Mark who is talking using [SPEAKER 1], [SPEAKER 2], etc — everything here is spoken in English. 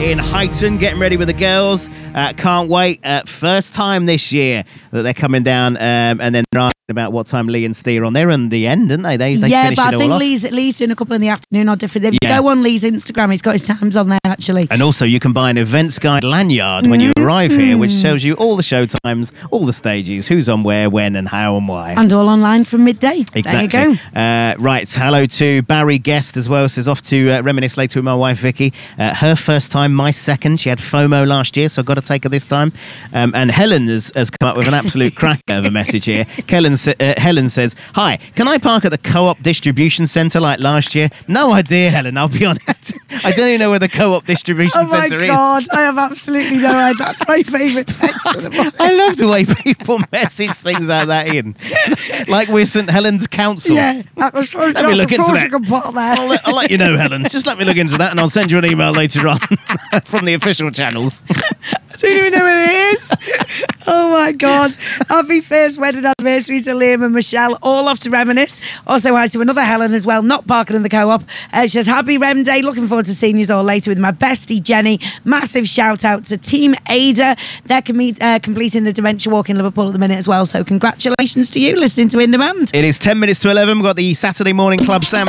[SPEAKER 1] in Highton, getting ready with the girls. Can't wait. First time this year that they're coming down, and then they're asking about what time Lee and Steve are on. They're in the end, didn't they? They
[SPEAKER 2] yeah, but I think
[SPEAKER 1] off.
[SPEAKER 2] Lee's doing a couple in the afternoon or different. If you go on Lee's Instagram, he's got his times on there, actually.
[SPEAKER 1] And also, you can buy an events guide lanyard when you arrive here, which tells you all the show times, all the stages, who's on where, when, and how and why.
[SPEAKER 2] And all online from midday.
[SPEAKER 1] Exactly.
[SPEAKER 2] There you go.
[SPEAKER 1] Right. Hello to Barry Guest as well. Says off to reminisce later with my wife Vicky. Her first time, my second. She had FOMO last year, so I've got to take her this time. And Helen has come up with an absolute cracker of a message here. Helen says, "Hi, can I park at the Co-op Distribution Centre like last year?" No idea, Helen. I'll be honest. I don't even know where the Co-op Distribution Centre is.
[SPEAKER 2] Oh my God, I have absolutely no idea. That's my favourite text for the morning.
[SPEAKER 1] I love the way people message things like that in. Like we're St Helens Council.
[SPEAKER 2] Yeah, let me
[SPEAKER 1] look into that. I'll let you know, Helen. Just let me look into that and I'll send you an email later on from the official channels.
[SPEAKER 2] I don't even know what it is. Oh my God. Happy first wedding anniversary to Liam and Michelle, all off to reminisce. Also hi to another Helen as well, not parking in the Co-op. She says, happy Rem Day, looking forward to seeing you all later with my bestie Jenny. Massive shout out to Team Ada. They're completing the Dementia Walk in Liverpool at the minute as well, so congratulations to you listening to In Demand.
[SPEAKER 1] It is 10 minutes to 11. We've got the Saturday Morning Club sandwich.